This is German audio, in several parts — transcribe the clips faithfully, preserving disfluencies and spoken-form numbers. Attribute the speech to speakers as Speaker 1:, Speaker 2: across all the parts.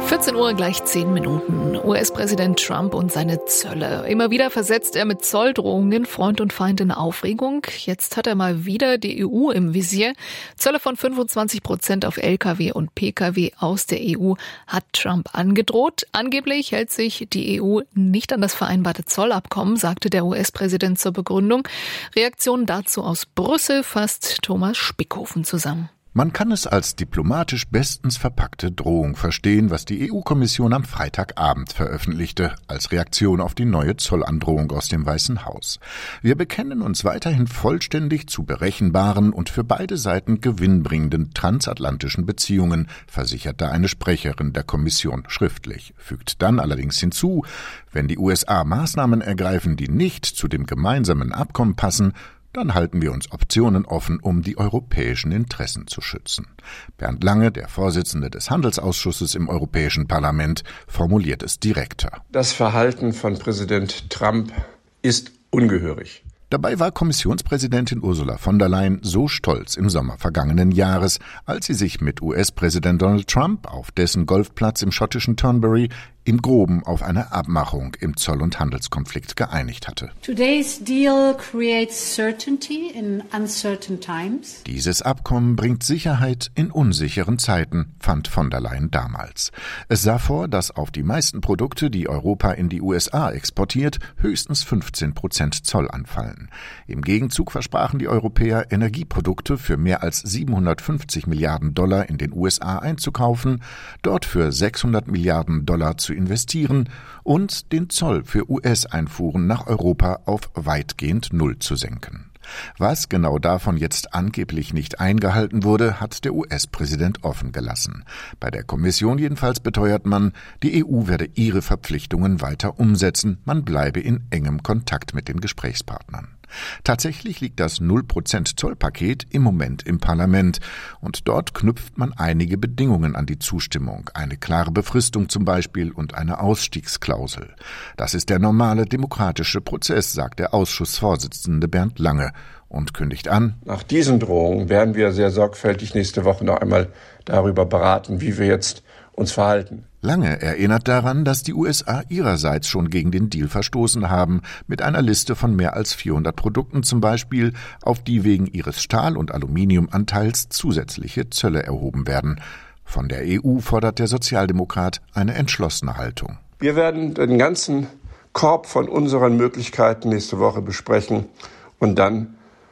Speaker 1: vierzehn Uhr gleich zehn Minuten. U S-Präsident Trump und seine Zölle. Immer wieder versetzt er mit Zolldrohungen Freund und Feind in Aufregung. Jetzt hat er mal wieder die E U im Visier. Zölle von fünfundzwanzig Prozent auf L K W und P K W aus der E U hat Trump angedroht. Angeblich hält sich die E U nicht an das vereinbarte Zollabkommen, sagte der U S-Präsident zur Begründung. Reaktionen dazu aus Brüssel fasst Thomas Spickhofen zusammen.
Speaker 2: Man kann es als diplomatisch bestens verpackte Drohung verstehen, was die E U-Kommission am Freitagabend veröffentlichte, als Reaktion auf die neue Zollandrohung aus dem Weißen Haus. Wir bekennen uns weiterhin vollständig zu berechenbaren und für beide Seiten gewinnbringenden transatlantischen Beziehungen, versicherte eine Sprecherin der Kommission schriftlich, fügt dann allerdings hinzu, wenn die U S A Maßnahmen ergreifen, die nicht zu dem gemeinsamen Abkommen passen, dann halten wir uns Optionen offen, um die europäischen Interessen zu schützen. Bernd Lange, der Vorsitzende des Handelsausschusses im Europäischen Parlament, formuliert es direkter.
Speaker 3: Das Verhalten von Präsident Trump ist ungehörig.
Speaker 2: Dabei war Kommissionspräsidentin Ursula von der Leyen so stolz im Sommer vergangenen Jahres, als sie sich mit U S-Präsident Donald Trump auf dessen Golfplatz im schottischen Turnberry im Groben auf eine Abmachung im Zoll- und Handelskonflikt geeinigt hatte.
Speaker 4: Today's deal creates certainty in uncertain times.
Speaker 2: Dieses Abkommen bringt Sicherheit in unsicheren Zeiten, fand von der Leyen damals. Es sah vor, dass auf die meisten Produkte, die Europa in die U S A exportiert, höchstens fünfzehn Prozent Zoll anfallen. Im Gegenzug versprachen die Europäer, Energieprodukte für mehr als siebenhundertfünfzig Milliarden Dollar in den U S A einzukaufen, dort für sechshundert Milliarden Dollar zu investieren und den Zoll für U S-Einfuhren nach Europa auf weitgehend Null zu senken. Was genau davon jetzt angeblich nicht eingehalten wurde, hat der U S-Präsident offen gelassen. Bei der Kommission jedenfalls beteuert man, die E U werde ihre Verpflichtungen weiter umsetzen, man bleibe in engem Kontakt mit den Gesprächspartnern. Tatsächlich liegt das null Prozent Zollpaket im Moment im Parlament und dort knüpft man einige Bedingungen an die Zustimmung, eine klare Befristung zum Beispiel und eine Ausstiegsklausel. Das ist der normale demokratische Prozess, sagt der Ausschussvorsitzende Bernd Lange und kündigt an:
Speaker 3: Nach diesen Drohungen werden wir sehr sorgfältig nächste Woche noch einmal darüber beraten, wie wir jetzt uns verhalten.
Speaker 2: Lange erinnert daran, dass die U S A ihrerseits schon gegen den Deal verstoßen haben, mit einer Liste von mehr als vierhundert Produkten zum Beispiel, auf die wegen ihres Stahl- und Aluminiumanteils zusätzliche Zölle erhoben werden. Von der E U fordert der Sozialdemokrat eine entschlossene Haltung.
Speaker 3: Wir werden den ganzen Korb von unseren Möglichkeiten nächste Woche besprechen und dann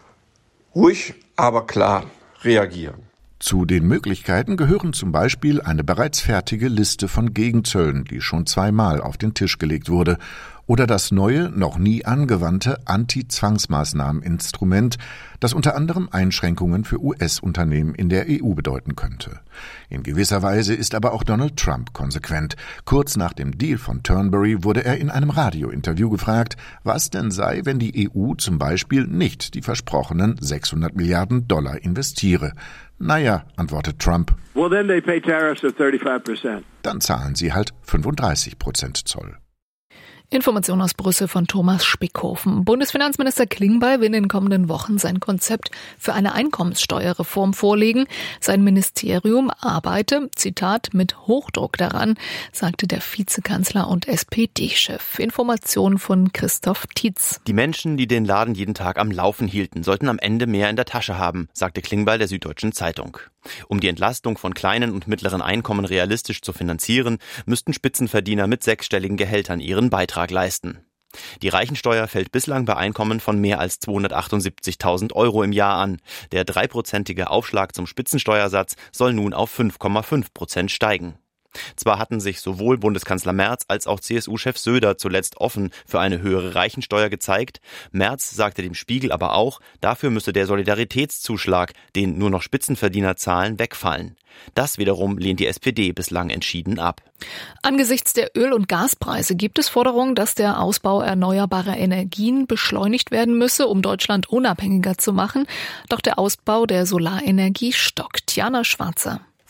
Speaker 3: ruhig, aber klar reagieren.
Speaker 2: Zu den Möglichkeiten gehören zum Beispiel eine bereits fertige Liste von Gegenzöllen, die schon zweimal auf den Tisch gelegt wurde, oder das neue, noch nie angewandte Anti-Zwangsmaßnahmen-Instrument, das unter anderem Einschränkungen für U S-Unternehmen in der E U bedeuten könnte. In gewisser Weise ist aber auch Donald Trump konsequent. Kurz nach dem Deal von Turnberry wurde er in einem Radiointerview gefragt, was denn sei, wenn die E U zum Beispiel nicht die versprochenen sechshundert Milliarden Dollar investiere. Naja, antwortet Trump,
Speaker 5: well, then they pay tariffs of thirty-five percent.
Speaker 2: Dann zahlen sie halt fünfunddreißig Prozent Zoll.
Speaker 1: Information aus Brüssel von Thomas Spickhofen. Bundesfinanzminister Klingbeil will in den kommenden Wochen sein Konzept für eine Einkommenssteuerreform vorlegen. Sein Ministerium arbeite, Zitat, mit Hochdruck daran, sagte der Vizekanzler und S P D-Chef. Informationen von Christoph Tietz.
Speaker 6: Die Menschen, die den Laden jeden Tag am Laufen hielten, sollten am Ende mehr in der Tasche haben, sagte Klingbeil der Süddeutschen Zeitung. Um die Entlastung von kleinen und mittleren Einkommen realistisch zu finanzieren, müssten Spitzenverdiener mit sechsstelligen Gehältern ihren Beitrag leisten. Die Reichensteuer fällt bislang bei Einkommen von mehr als zweihundertachtundsiebzigtausend Euro im Jahr an. Der dreiprozentige Aufschlag zum Spitzensteuersatz soll nun auf fünf Komma fünf Prozent steigen. Zwar hatten sich sowohl Bundeskanzler Merz als auch C S U-Chef Söder zuletzt offen für eine höhere Reichensteuer gezeigt. Merz sagte dem Spiegel aber auch, dafür müsse der Solidaritätszuschlag, den nur noch Spitzenverdiener zahlen, wegfallen. Das wiederum lehnt die S P D bislang entschieden ab.
Speaker 1: Angesichts der Öl- und Gaspreise gibt es Forderungen, dass der Ausbau erneuerbarer Energien beschleunigt werden müsse, um Deutschland unabhängiger zu machen. Doch der Ausbau der Solarenergie stockt. Jana Schwarzer.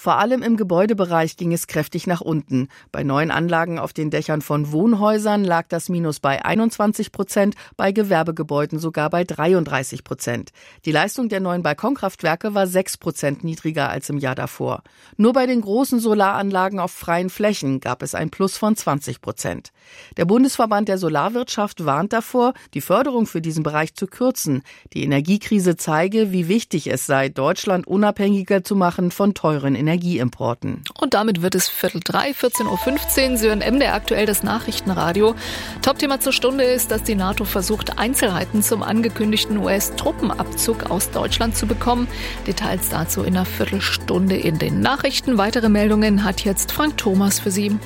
Speaker 7: Vor allem im Gebäudebereich ging es kräftig nach unten. Bei neuen Anlagen auf den Dächern von Wohnhäusern lag das Minus bei einundzwanzig Prozent, bei Gewerbegebäuden sogar bei dreiunddreißig Prozent. Die Leistung der neuen Balkonkraftwerke war sechs Prozent niedriger als im Jahr davor. Nur bei den großen Solaranlagen auf freien Flächen gab es ein Plus von zwanzig Prozent. Der Bundesverband der Solarwirtschaft warnt davor, die Förderung für diesen Bereich zu kürzen. Die Energiekrise zeige, wie wichtig es sei, Deutschland unabhängiger zu machen von teuren Energieimporten.
Speaker 1: Und damit wird es Viertel drei, vierzehn Uhr fünfzehn. Sie hören M D R aktuell das Nachrichtenradio. Topthema zur Stunde ist, dass die NATO versucht, Einzelheiten zum angekündigten U S-Truppenabzug aus Deutschland zu bekommen. Details dazu in einer Viertelstunde in den Nachrichten. Weitere Meldungen hat jetzt Frank Thomas für Sie.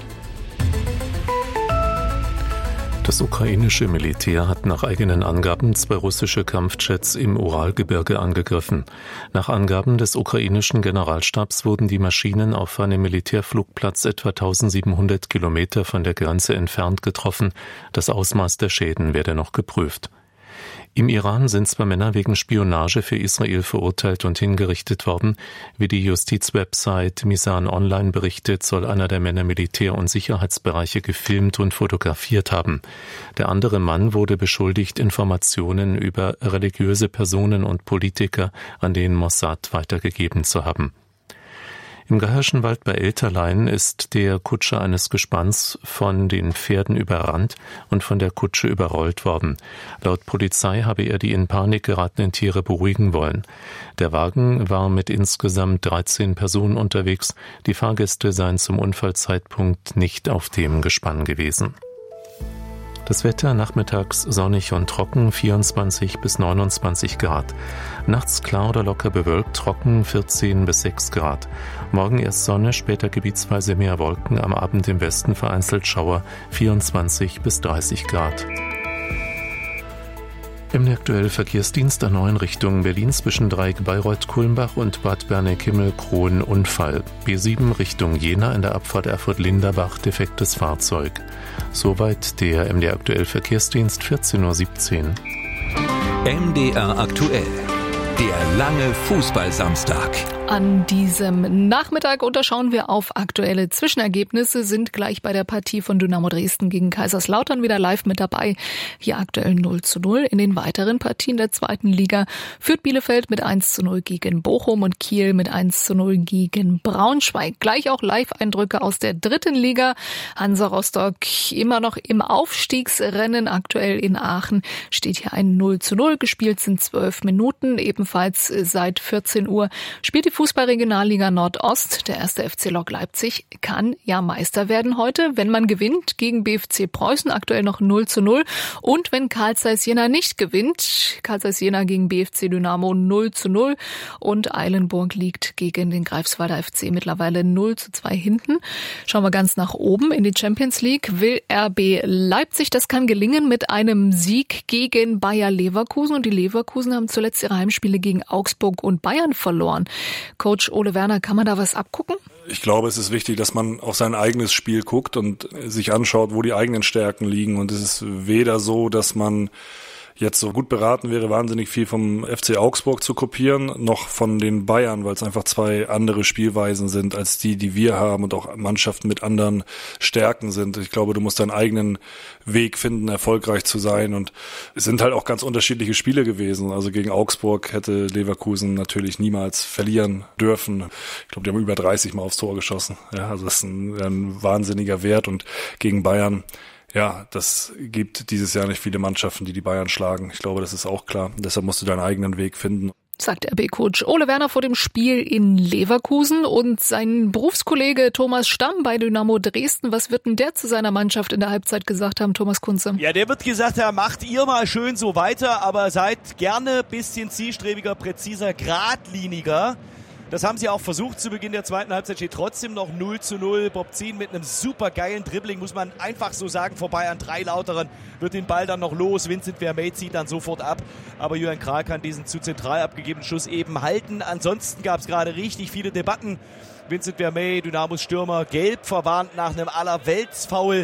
Speaker 8: Das ukrainische Militär hat nach eigenen Angaben zwei russische Kampfjets im Uralgebirge angegriffen. Nach Angaben des ukrainischen Generalstabs wurden die Maschinen auf einem Militärflugplatz etwa eintausendsiebenhundert Kilometer von der Grenze entfernt getroffen. Das Ausmaß der Schäden werde noch geprüft. Im Iran sind zwei Männer wegen Spionage für Israel verurteilt und hingerichtet worden. Wie die Justizwebsite Misan Online berichtet, soll einer der Männer Militär- und Sicherheitsbereiche gefilmt und fotografiert haben. Der andere Mann wurde beschuldigt, Informationen über religiöse Personen und Politiker an den Mossad weitergegeben zu haben. Im Gehirschenwald bei Elterlein ist der Kutscher eines Gespanns von den Pferden überrannt und von der Kutsche überrollt worden. Laut Polizei habe er die in Panik geratenen Tiere beruhigen wollen. Der Wagen war mit insgesamt dreizehn Personen unterwegs. Die Fahrgäste seien zum Unfallzeitpunkt nicht auf dem Gespann gewesen. Das Wetter nachmittags sonnig und trocken, vierundzwanzig bis neunundzwanzig Grad. Nachts klar oder locker bewölkt, trocken, vierzehn bis sechs Grad. Morgen erst Sonne, später gebietsweise mehr Wolken, am Abend im Westen vereinzelt Schauer, vierundzwanzig bis dreißig Grad. Im aktuellen Verkehrsdienst A neun Richtung Berlin zwischen Dreieck Bayreuth-Kulmbach und Bad Berneck-Himmel-Kronen Unfall. B sieben Richtung Jena in der Abfahrt Erfurt-Linderbach defektes Fahrzeug. Soweit der M D R aktuell Verkehrsdienst, vierzehn Uhr siebzehn.
Speaker 9: M D R aktuell. Der lange Fußballsamstag.
Speaker 1: An diesem Nachmittag unterschauen wir auf aktuelle Zwischenergebnisse, sind gleich bei der Partie von Dynamo Dresden gegen Kaiserslautern wieder live mit dabei. Hier aktuell null zu null. In den weiteren Partien der zweiten Liga führt Bielefeld mit eins zu null gegen Bochum und Kiel mit eins zu null gegen Braunschweig. Gleich auch Live-Eindrücke aus der dritten Liga. Hansa Rostock immer noch im Aufstiegsrennen. Aktuell in Aachen steht hier ein null zu null. Gespielt sind zwölf Minuten. Ebenfalls seit vierzehn Uhr spielt die Fußball-Regionalliga Nordost. Der erste F C Lok Leipzig kann ja Meister werden heute, wenn man gewinnt gegen B F C Preußen, aktuell noch null zu null. Und wenn Carl Zeiss Jena nicht gewinnt, Carl Zeiss Jena gegen B F C Dynamo null zu null. Und Eilenburg liegt gegen den Greifswalder F C mittlerweile null zu zwei hinten. Schauen wir ganz nach oben in die Champions League. Will R B Leipzig, das kann gelingen mit einem Sieg gegen Bayer Leverkusen. Und die Leverkusen haben zuletzt ihre Heimspiele gegen Augsburg und Bayern verloren. Coach Ole Werner, kann man da was abgucken?
Speaker 10: Ich glaube, es ist wichtig, dass man auf sein eigenes Spiel guckt und sich anschaut, wo die eigenen Stärken liegen. Und es ist weder so, dass man jetzt so gut beraten wäre, wahnsinnig viel vom F C Augsburg zu kopieren, noch von den Bayern, weil es einfach zwei andere Spielweisen sind als die, die wir haben und auch Mannschaften mit anderen Stärken sind. Ich glaube, du musst deinen eigenen Weg finden, erfolgreich zu sein, und es sind halt auch ganz unterschiedliche Spiele gewesen. Also gegen Augsburg hätte Leverkusen natürlich niemals verlieren dürfen. Ich glaube, die haben über dreißig Mal aufs Tor geschossen. Ja, also das ist ein, ein wahnsinniger Wert, und gegen Bayern, ja, das gibt dieses Jahr nicht viele Mannschaften, die die Bayern schlagen. Ich glaube, das ist auch klar. Deshalb musst du deinen eigenen Weg finden.
Speaker 1: Sagt R B-Coach Ole Werner vor dem Spiel in Leverkusen. Und sein Berufskollege Thomas Stamm bei Dynamo Dresden, was wird denn der zu seiner Mannschaft in der Halbzeit gesagt haben, Thomas Kunze?
Speaker 11: Ja, der wird gesagt haben, macht ihr mal schön so weiter, aber seid gerne ein bisschen zielstrebiger, präziser, geradliniger. Das haben sie auch versucht zu Beginn der zweiten Halbzeit, steht trotzdem noch null zu null. Bob Zien mit einem super geilen Dribbling, muss man einfach so sagen, vorbei an drei Lauteren, wird den Ball dann noch los. Vincent Vermey zieht dann sofort ab, aber Julian Kral kann diesen zu zentral abgegebenen Schuss eben halten. Ansonsten gab es gerade richtig viele Debatten. Vincent Vermey, Dynamos Stürmer, gelb verwarnt nach einem Allerweltsfoul.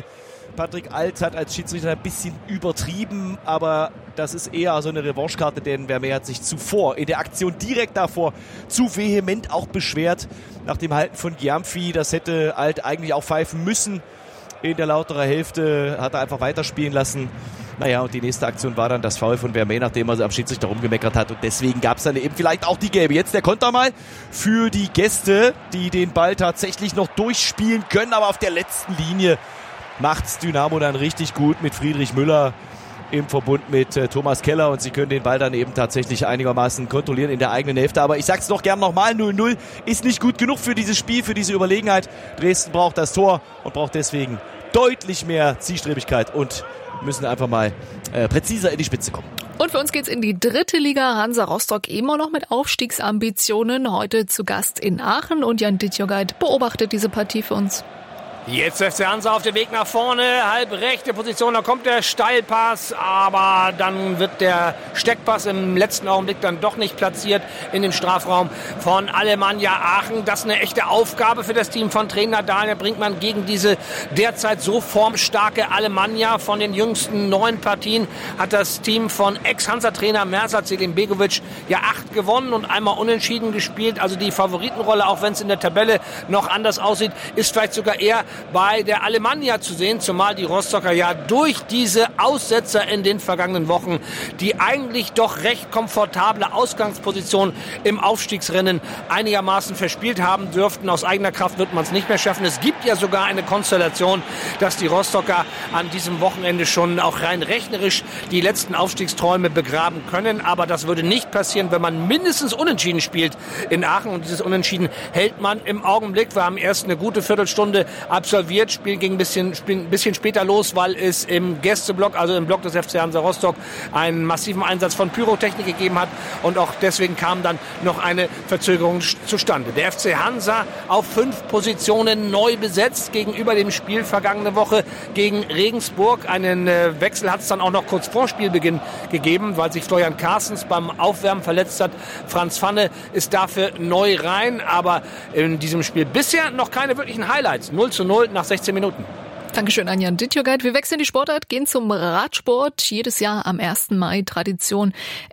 Speaker 11: Patrick Alt hat als Schiedsrichter ein bisschen übertrieben, aber das ist eher so eine Revanchekarte, denn Vermeer hat sich zuvor in der Aktion direkt davor zu vehement auch beschwert nach dem Halten von Gyamfi. Das hätte Alt eigentlich auch pfeifen müssen. In der Lauterer Hälfte hat er einfach weiterspielen lassen. Naja, und die nächste Aktion war dann das Foul von Vermeer, nachdem er am Schiedsrichter rumgemeckert hat. Und deswegen gab es dann eben vielleicht auch die gelbe. Jetzt der Konter mal für die Gäste, die den Ball tatsächlich noch durchspielen können. Aber auf der letzten Linie macht's Dynamo dann richtig gut mit Friedrich Müller im Verbund mit äh, Thomas Keller. Und sie können den Ball dann eben tatsächlich einigermaßen kontrollieren in der eigenen Hälfte. Aber ich sag's doch gern nochmal, null null ist nicht gut genug für dieses Spiel, für diese Überlegenheit. Dresden braucht das Tor und braucht deswegen deutlich mehr Zielstrebigkeit und müssen einfach mal äh, präziser in die Spitze kommen.
Speaker 1: Und für uns geht's in die dritte Liga. Hansa Rostock immer noch mit Aufstiegsambitionen. Heute zu Gast in Aachen und Jan Dittjogait beobachtet diese Partie für uns.
Speaker 12: Jetzt F C Hansa auf dem Weg nach vorne, halb rechte Position, da kommt der Steilpass, aber dann wird der Steckpass im letzten Augenblick dann doch nicht platziert in dem Strafraum von Alemannia Aachen. Das ist eine echte Aufgabe für das Team von Trainer Daniel Brinkmann gegen diese derzeit so formstarke Alemannia. Von den jüngsten neun Partien hat das Team von Ex-Hansa-Trainer Mersat Selimbegovic ja acht gewonnen und einmal unentschieden gespielt. Also die Favoritenrolle, auch wenn es in der Tabelle noch anders aussieht, ist vielleicht sogar eher bei der Alemannia zu sehen, zumal die Rostocker ja durch diese Aussetzer in den vergangenen Wochen die eigentlich doch recht komfortable Ausgangsposition im Aufstiegsrennen einigermaßen verspielt haben dürften. Aus eigener Kraft wird man es nicht mehr schaffen. Es gibt ja sogar eine Konstellation, dass die Rostocker an diesem Wochenende schon auch rein rechnerisch die letzten Aufstiegsträume begraben können. Aber das würde nicht passieren, wenn man mindestens unentschieden spielt in Aachen. Und dieses Unentschieden hält man im Augenblick. Wir haben erst eine gute Viertelstunde absolviert, Spiel ging ein bisschen, ein bisschen später los, weil es im Gästeblock, also im Block des F C Hansa Rostock, einen massiven Einsatz von Pyrotechnik gegeben hat und auch deswegen kam dann noch eine Verzögerung zustande. Der F C Hansa auf fünf Positionen neu besetzt gegenüber dem Spiel vergangene Woche gegen Regensburg. Einen äh, Wechsel hat es dann auch noch kurz vor Spielbeginn gegeben, weil sich Florian Carstens beim Aufwärmen verletzt hat. Franz Pfanne ist dafür neu rein, aber in diesem Spiel bisher noch keine wirklichen Highlights. null zu null nach sechzehn Minuten.
Speaker 1: Dankeschön an Jan Dittjogait. Wir wechseln die Sportart, gehen zum Radsport. Jedes Jahr am ersten Mai Tradition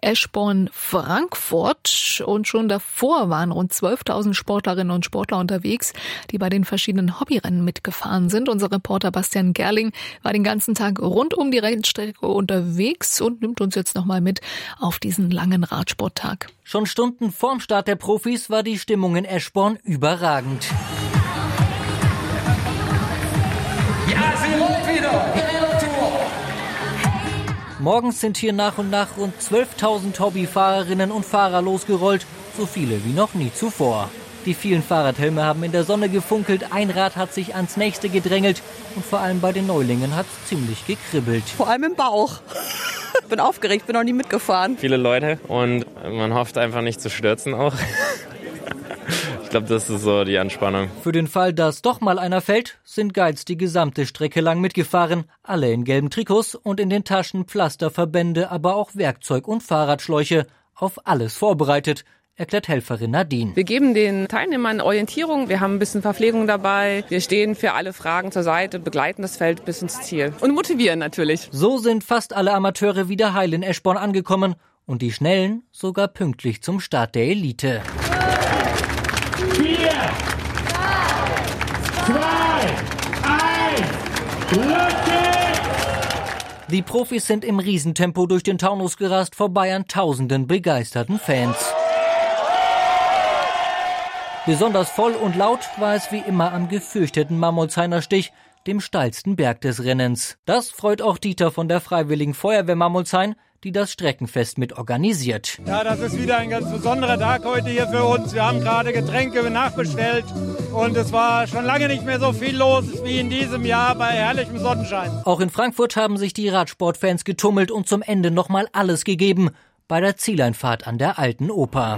Speaker 1: Eschborn-Frankfurt. Und schon davor waren rund zwölftausend Sportlerinnen und Sportler unterwegs, die bei den verschiedenen Hobbyrennen mitgefahren sind. Unser Reporter Bastian Gerling war den ganzen Tag rund um die Rennstrecke unterwegs und nimmt uns jetzt nochmal mit auf diesen langen Radsporttag.
Speaker 13: Schon Stunden vorm Start der Profis war die Stimmung in Eschborn überragend.
Speaker 14: Ja, sie rollt wieder.
Speaker 13: Morgens sind hier nach und nach rund zwölftausend Hobbyfahrerinnen und Fahrer losgerollt, so viele wie noch nie zuvor. Die vielen Fahrradhelme haben in der Sonne gefunkelt, ein Rad hat sich ans nächste gedrängelt und vor allem bei den Neulingen hat es ziemlich gekribbelt.
Speaker 15: Vor allem im Bauch. Bin aufgeregt, bin noch nie mitgefahren.
Speaker 16: Viele Leute und man hofft einfach nicht zu stürzen auch. Ich glaube, das ist so die Anspannung.
Speaker 13: Für den Fall, dass doch mal einer fällt, sind Guides die gesamte Strecke lang mitgefahren. Alle in gelben Trikots und in den Taschen Pflasterverbände, aber auch Werkzeug und Fahrradschläuche. Auf alles vorbereitet, erklärt Helferin Nadine.
Speaker 17: Wir geben den Teilnehmern Orientierung, wir haben ein bisschen Verpflegung dabei, wir stehen für alle Fragen zur Seite, begleiten das Feld bis ins Ziel und motivieren natürlich.
Speaker 13: So sind fast alle Amateure wieder heil in Eschborn angekommen und die Schnellen sogar pünktlich zum Start der Elite.
Speaker 14: Vier, zwei, eins, Lücke!
Speaker 13: Die Profis sind im Riesentempo durch den Taunus gerast, vorbei an tausenden begeisterten Fans. Besonders voll und laut war es wie immer am gefürchteten Mammolshainer Stich, dem steilsten Berg des Rennens. Das freut auch Dieter von der Freiwilligen Feuerwehr Mammolshain, die das Streckenfest mit organisiert.
Speaker 18: Ja, das ist wieder ein ganz besonderer Tag heute hier für uns. Wir haben gerade Getränke nachbestellt und es war schon lange nicht mehr so viel los wie in diesem Jahr bei herrlichem Sonnenschein.
Speaker 13: Auch in Frankfurt haben sich die Radsportfans getummelt und zum Ende nochmal alles gegeben bei der Zieleinfahrt an der Alten Oper.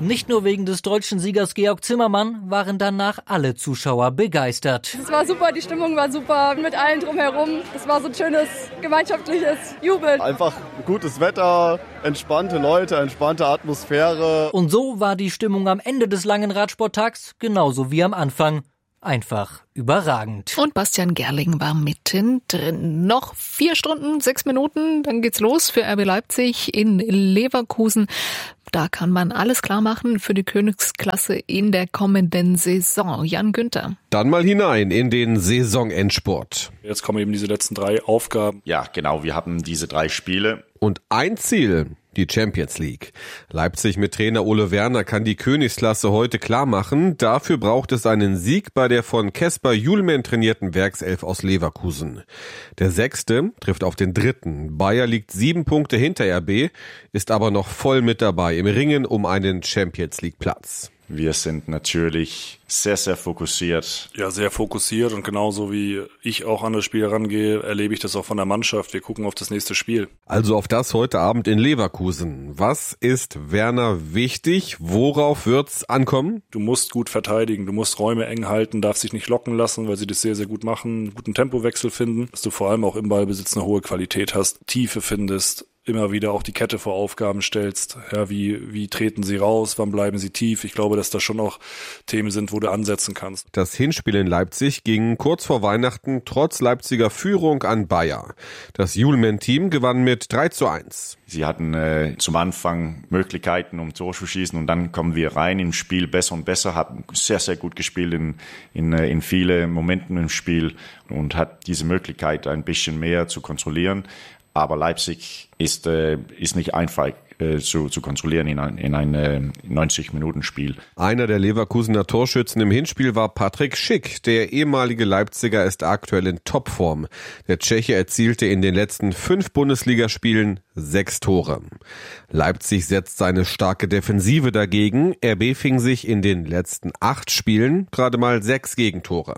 Speaker 13: Nicht nur wegen des deutschen Siegers Georg Zimmermann waren danach alle Zuschauer begeistert.
Speaker 19: Es war super, die Stimmung war super, mit allen drumherum. Es war so ein schönes, gemeinschaftliches Jubeln.
Speaker 20: Einfach gutes Wetter, entspannte Leute, entspannte Atmosphäre.
Speaker 13: Und so war die Stimmung am Ende des langen Radsporttags genauso wie am Anfang. Einfach überragend.
Speaker 1: Und Bastian Gerling war mittendrin. Noch vier Stunden, sechs Minuten, dann geht's los für R B Leipzig in Leverkusen. Da kann man alles klar machen für die Königsklasse in der kommenden Saison. Jan Günther.
Speaker 21: Dann mal hinein in den Saisonendsport.
Speaker 10: Jetzt kommen eben diese letzten drei Aufgaben.
Speaker 22: Ja, genau, wir haben diese drei Spiele.
Speaker 21: Und ein Ziel, die Champions League. Leipzig mit Trainer Ole Werner kann die Königsklasse heute klar machen. Dafür braucht es einen Sieg bei der von Kesper Julmen trainierten Werkself aus Leverkusen. Der Sechste trifft auf den Dritten. Bayer liegt sieben Punkte hinter R B, ist aber noch voll mit dabei im Ringen um einen Champions League Platz.
Speaker 22: Wir sind natürlich sehr, sehr fokussiert.
Speaker 10: Ja, sehr fokussiert und genauso wie ich auch an das Spiel rangehe, erlebe ich das auch von der Mannschaft. Wir gucken auf das nächste Spiel.
Speaker 21: Also auf das heute Abend in Leverkusen. Was ist Werner wichtig? Worauf wird's ankommen?
Speaker 10: Du musst gut verteidigen, du musst Räume eng halten, darfst dich nicht locken lassen, weil sie das sehr, sehr gut machen, einen guten Tempowechsel finden, dass du vor allem auch im Ballbesitz eine hohe Qualität hast, Tiefe findest, immer wieder auch die Kette vor Aufgaben stellst. Ja, wie, wie treten sie raus? Wann bleiben sie tief? Ich glaube, dass das schon auch Themen sind, wo du ansetzen kannst.
Speaker 21: Das Hinspiel in Leipzig ging kurz vor Weihnachten trotz Leipziger Führung an Bayer. Das Julmen-Team gewann mit drei zu eins.
Speaker 22: Sie hatten äh, zum Anfang Möglichkeiten, um Tor zu schießen und dann kommen wir rein im Spiel besser und besser, haben sehr, sehr gut gespielt in, in, in viele Momenten im Spiel und hat diese Möglichkeit, ein bisschen mehr zu kontrollieren. Aber Leipzig ist, äh, ist nicht einfach äh, zu, zu kontrollieren in ein, in ein äh, neunzig-Minuten-Spiel.
Speaker 21: Einer der Leverkusener Torschützen im Hinspiel war Patrick Schick. Der ehemalige Leipziger ist aktuell in Topform. Der Tscheche erzielte in den letzten fünf Bundesligaspielen sechs Tore. Leipzig setzt seine starke Defensive dagegen. R B fing sich in den letzten acht Spielen gerade mal sechs Gegentore.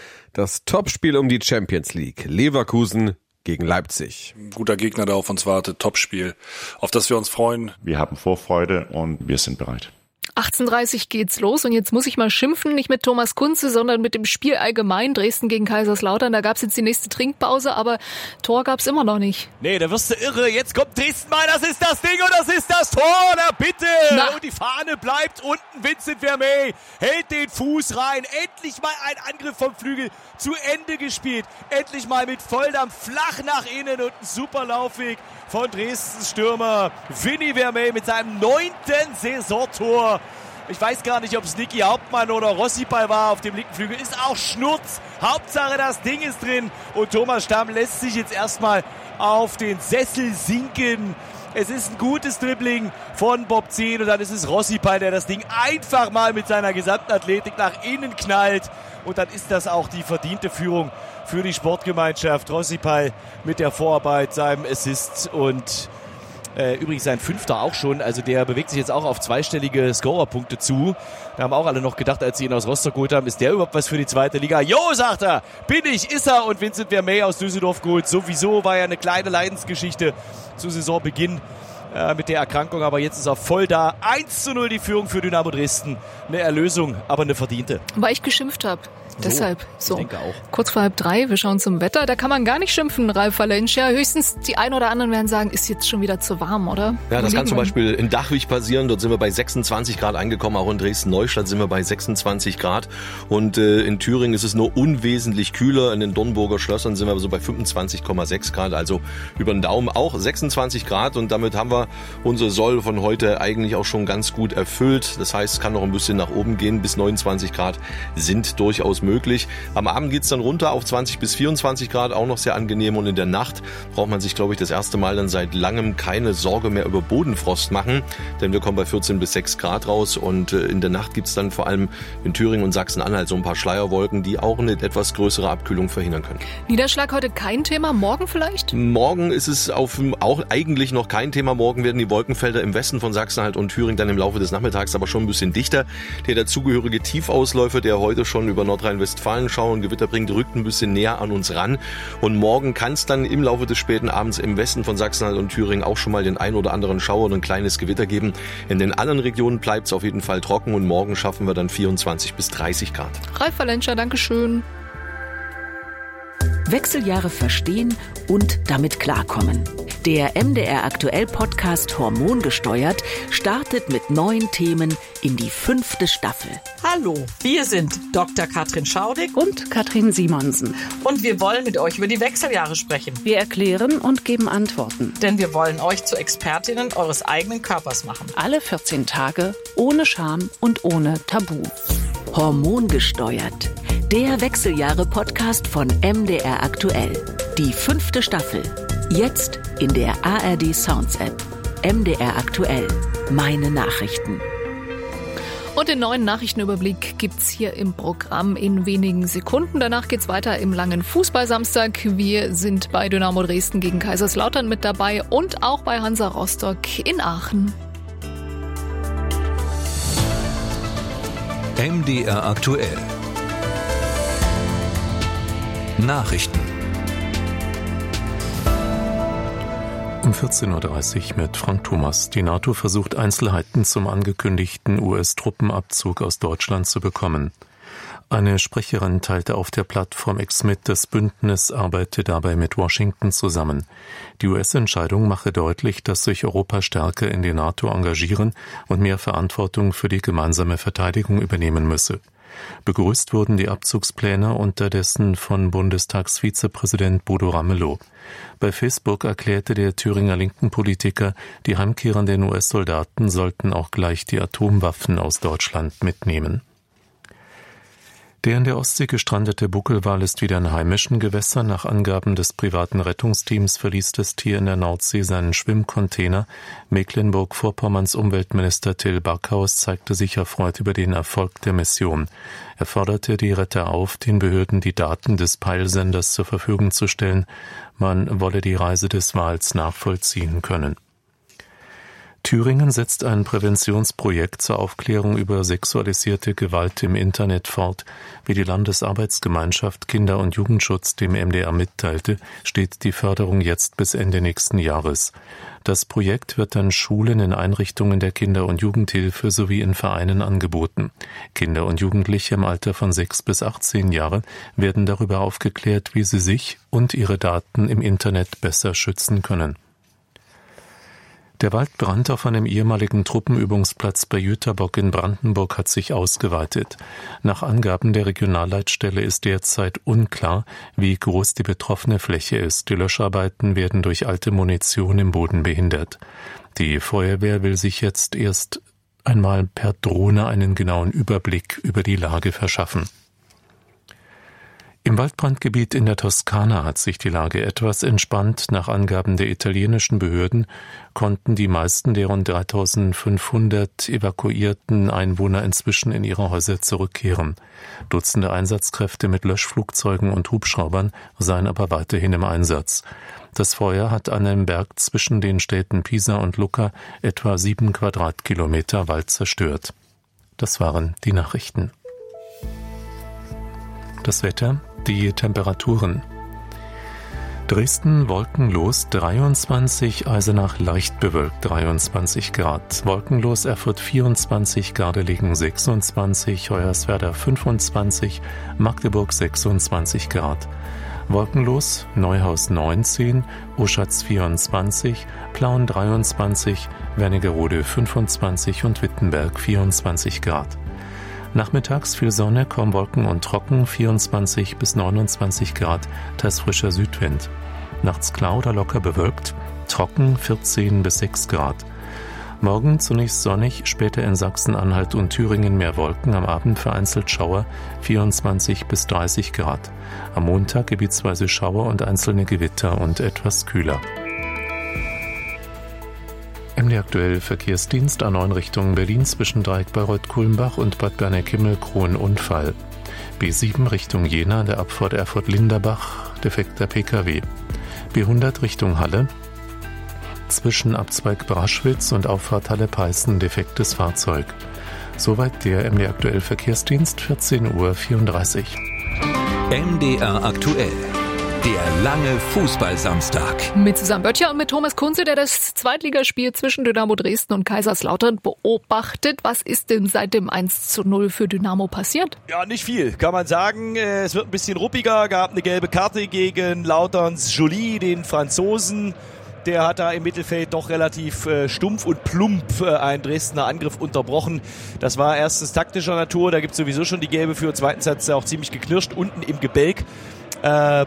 Speaker 21: Das Topspiel um die Champions League. Leverkusen gegen Leipzig.
Speaker 10: Ein guter Gegner, der auf uns wartet. Topspiel, auf das wir uns freuen.
Speaker 22: Wir haben Vorfreude und wir sind bereit.
Speaker 1: achtzehn Uhr dreißig geht's los und jetzt muss ich mal schimpfen, nicht mit Thomas Kunze, sondern mit dem Spiel allgemein. Dresden gegen Kaiserslautern, da gab's jetzt die nächste Trinkpause, aber Tor gab's immer noch nicht.
Speaker 11: Nee, da wirst du irre. Jetzt kommt Dresden mal, das ist das Ding und das ist das Tor. Na bitte. Na. Und die Fahne bleibt unten. Vincent Vermey hält den Fuß rein. Endlich mal ein Angriff vom Flügel zu Ende gespielt. Endlich mal mit Volldampf flach nach innen und ein super Laufweg von Dresdens Stürmer Vinny Vermey mit seinem neunten Saisontor. Ich weiß gar nicht, ob es Niki Hauptmann oder Rossipal war auf dem linken Flügel. Ist auch Schnurz. Hauptsache, das Ding ist drin. Und Thomas Stamm lässt sich jetzt erstmal auf den Sessel sinken. Es ist ein gutes Dribbling von Bob Zehn und dann ist es Rossipal, der das Ding einfach mal mit seiner gesamten Athletik nach innen knallt. Und dann ist das auch die verdiente Führung für die Sportgemeinschaft. Rossipal mit der Vorarbeit, seinem Assist und Äh, übrigens sein Fünfter auch schon, also der bewegt sich jetzt auch auf zweistellige Scorerpunkte zu. Da haben auch alle noch gedacht, als sie ihn aus Rostock geholt haben, ist der überhaupt was für die zweite Liga? Jo, sagt er, bin ich, ist er. Und Vincent Vermey aus Düsseldorf geholt. Sowieso war ja eine kleine Leidensgeschichte zu Saisonbeginn äh, mit der Erkrankung, aber jetzt ist er voll da. eins zu null die Führung für Dynamo Dresden. Eine Erlösung, aber eine verdiente.
Speaker 1: Weil ich geschimpft habe. So, Deshalb, so.
Speaker 11: Ich denke auch.
Speaker 1: Kurz vor halb drei, wir schauen zum Wetter. Da kann man gar nicht schimpfen, Ralf Valensch. Ja, höchstens die einen oder anderen werden sagen, ist jetzt schon wieder zu warm, oder?
Speaker 23: Ja, das kann zum Beispiel in Dachwig passieren. Dort sind wir bei sechsundzwanzig Grad angekommen. Auch in Dresden-Neustadt sind wir bei sechsundzwanzig Grad. Und äh, in Thüringen ist es nur unwesentlich kühler. In den Dornburger Schlössern sind wir so bei fünfundzwanzig Komma sechs Grad. Also über den Daumen auch sechsundzwanzig Grad. Und damit haben wir unser Soll von heute eigentlich auch schon ganz gut erfüllt. Das heißt, es kann noch ein bisschen nach oben gehen. Bis neunundzwanzig Grad sind durchaus möglich. Am Abend geht's dann runter auf zwanzig bis vierundzwanzig Grad, auch noch sehr angenehm. Und in der Nacht braucht man sich, glaube ich, das erste Mal dann seit langem keine Sorge mehr über Bodenfrost machen, denn wir kommen bei vierzehn bis sechs Grad raus. Und in der Nacht gibt's dann vor allem in Thüringen und Sachsen-Anhalt so ein paar Schleierwolken, die auch eine etwas größere Abkühlung verhindern können.
Speaker 1: Niederschlag heute kein Thema, morgen vielleicht?
Speaker 23: Morgen ist es auf, auch eigentlich noch kein Thema. Morgen werden die Wolkenfelder im Westen von Sachsen-Anhalt und Thüringen dann im Laufe des Nachmittags aber schon ein bisschen dichter. Der dazugehörige Tiefausläufer, der heute schon über Nordrhein-Westfalen Schau und Gewitter bringt, rückt ein bisschen näher an uns ran. Und morgen kann es dann im Laufe des späten Abends im Westen von Sachsen-Anhalt und Thüringen auch schon mal mal den ein oder anderen Schauer und ein kleines Gewitter geben. In den anderen Regionen bleibt es auf jeden Fall trocken und morgen schaffen wir dann vierundzwanzig bis dreißig Grad.
Speaker 1: Ralf Valenscher, Dankeschön.
Speaker 3: Wechseljahre verstehen und damit klarkommen. Der M D R Aktuell Podcast Hormongesteuert startet mit neuen Themen in die fünfte Staffel.
Speaker 4: Hallo, wir sind Doktor Katrin Schaudig
Speaker 5: und Katrin Simonsen.
Speaker 4: Und wir wollen mit euch über die Wechseljahre sprechen.
Speaker 5: Wir erklären und geben Antworten.
Speaker 4: Denn wir wollen euch zu Expertinnen eures eigenen Körpers machen.
Speaker 5: Alle vierzehn Tage, ohne Scham und ohne Tabu.
Speaker 3: Hormongesteuert. Der Wechseljahre-Podcast von M D R Aktuell. Die fünfte Staffel. Jetzt in der A R D Sounds App. M D R Aktuell. Meine Nachrichten.
Speaker 1: Und den neuen Nachrichtenüberblick gibt's hier im Programm in wenigen Sekunden. Danach geht's weiter im langen Fußballsamstag. Wir sind bei Dynamo Dresden gegen Kaiserslautern mit dabei und auch bei Hansa Rostock in Aachen.
Speaker 9: M D R Aktuell. Nachrichten.
Speaker 8: Um vierzehn Uhr dreißig mit Frank Thomas. Die NATO versucht Einzelheiten zum angekündigten U S-Truppenabzug aus Deutschland zu bekommen. Eine Sprecherin teilte auf der Plattform X mit, das Bündnis arbeite dabei mit Washington zusammen. Die U S-Entscheidung mache deutlich, dass sich Europa stärker in die NATO engagieren und mehr Verantwortung für die gemeinsame Verteidigung übernehmen müsse. Begrüßt wurden die Abzugspläne unterdessen von Bundestagsvizepräsident Bodo Ramelow. Bei Facebook erklärte der Thüringer linken Politiker, die heimkehrenden U S-Soldaten sollten auch gleich die Atomwaffen aus Deutschland mitnehmen. Der in der Ostsee gestrandete Buckelwal ist wieder in heimischen Gewässern. Nach Angaben des privaten Rettungsteams verließ das Tier in der Nordsee seinen Schwimmcontainer. Mecklenburg-Vorpommerns Umweltminister Till Backhaus zeigte sich erfreut über den Erfolg der Mission. Er forderte die Retter auf, den Behörden die Daten des Peilsenders zur Verfügung zu stellen. Man wolle die Reise des Wals nachvollziehen können. Thüringen setzt ein Präventionsprojekt zur Aufklärung über sexualisierte Gewalt im Internet fort. Wie die Landesarbeitsgemeinschaft Kinder- und Jugendschutz dem M D R mitteilte, steht die Förderung jetzt bis Ende nächsten Jahres. Das Projekt wird an Schulen, in Einrichtungen der Kinder- und Jugendhilfe sowie in Vereinen angeboten. Kinder und Jugendliche im Alter von sechs bis achtzehn Jahre werden darüber aufgeklärt, wie sie sich und ihre Daten im Internet besser schützen können. Der Waldbrand auf einem ehemaligen Truppenübungsplatz bei Jüterbock in Brandenburg hat sich ausgeweitet. Nach Angaben der Regionalleitstelle ist derzeit unklar, wie groß die betroffene Fläche ist. Die Löscharbeiten werden durch alte Munition im Boden behindert. Die Feuerwehr will sich jetzt erst einmal per Drohne einen genauen Überblick über die Lage verschaffen. Im Waldbrandgebiet in der Toskana hat sich die Lage etwas entspannt. Nach Angaben der italienischen Behörden konnten die meisten der rund dreitausendfünfhundert evakuierten Einwohner inzwischen in ihre Häuser zurückkehren. Dutzende Einsatzkräfte mit Löschflugzeugen und Hubschraubern seien aber weiterhin im Einsatz. Das Feuer hat an einem Berg zwischen den Städten Pisa und Lucca etwa sieben Quadratkilometer Wald zerstört. Das waren die Nachrichten. Das Wetter, die Temperaturen. Dresden wolkenlos dreiundzwanzig, Eisenach leicht bewölkt dreiundzwanzig Grad. Wolkenlos Erfurt vierundzwanzig, Gardelegen sechsundzwanzig, Hoyerswerda fünfundzwanzig, Magdeburg sechsundzwanzig Grad. Wolkenlos Neuhaus neunzehn, Oschatz vierundzwanzig, Plauen dreiundzwanzig, Wernigerode fünfundzwanzig und Wittenberg vierundzwanzig Grad. Nachmittags viel Sonne, kaum Wolken und trocken, vierundzwanzig bis neunundzwanzig Grad, teils frischer Südwind. Nachts klar oder locker bewölkt, trocken vierzehn bis sechs Grad. Morgen zunächst sonnig, später in Sachsen-Anhalt und Thüringen mehr Wolken, am Abend vereinzelt Schauer, vierundzwanzig bis dreißig Grad. Am Montag gebietsweise Schauer und einzelne Gewitter und etwas kühler. M D R Aktuell Verkehrsdienst A neun Richtung Berlin zwischen Dreieck Bayreuth-Kulmbach und Bad Berneck-Himmelkron Unfall. B sieben Richtung Jena an der Abfahrt Erfurt-Linderbach, defekter P K W. B hundert Richtung Halle, zwischen Abzweig Braschwitz und Auffahrt Halle-Peißen defektes Fahrzeug. Soweit der M D R Aktuell Verkehrsdienst, vierzehn Uhr vierunddreißig.
Speaker 9: M D R Aktuell. Der lange Fußballsamstag.
Speaker 1: Mit Susanne Böttcher und mit Thomas Kunze, der das Zweitligaspiel zwischen Dynamo Dresden und Kaiserslautern beobachtet. Was ist denn seit dem eins zu null für Dynamo passiert?
Speaker 11: Ja, nicht viel, kann man sagen. Es wird ein bisschen ruppiger, gab eine gelbe Karte gegen Lauterns Joly, den Franzosen. Der hat da im Mittelfeld doch relativ äh, stumpf und plump äh, einen Dresdner Angriff unterbrochen. Das war erstens taktischer Natur, da gibt es sowieso schon die gelbe für. Zweitens hat es auch ziemlich geknirscht unten im Gebälk. Äh,